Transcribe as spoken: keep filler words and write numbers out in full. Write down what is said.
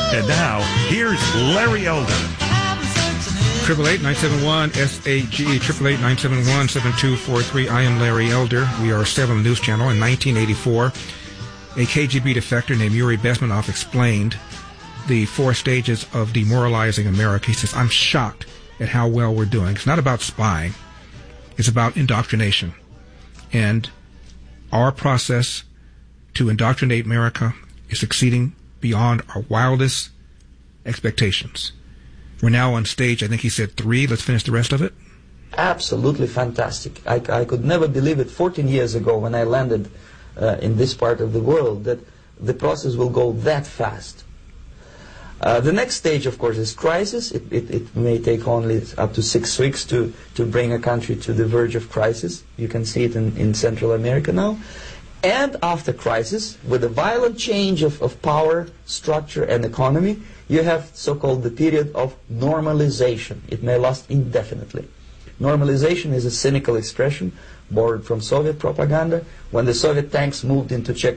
And now, here's Larry Elder. Triple eight nine seven one S A G triple eight nine seven one seven two four three. I am Larry Elder. We are a Salem News Channel. In nineteen eighty-four, a K G B defector named Yuri Bezmenov explained the four stages of demoralizing America. He says, "I'm shocked at how well we're doing. It's not about spying. It's about indoctrination. And our process to indoctrinate America is succeeding beyond our wildest expectations." We're now on stage, I think he said three. Let's finish the rest of it. Absolutely fantastic. I, I could never believe it fourteen years ago when I landed uh, in this part of the world that the process will go that fast. Uh, the next stage, of course, is crisis. It, it, it may take only up to six weeks to, to bring a country to the verge of crisis. You can see it in, in Central America now. And after crisis, with a violent change of, of power, structure, and economy, you have so-called the period of normalization. It may last indefinitely. Normalization is a cynical expression borrowed from Soviet propaganda. When the Soviet tanks moved into Czech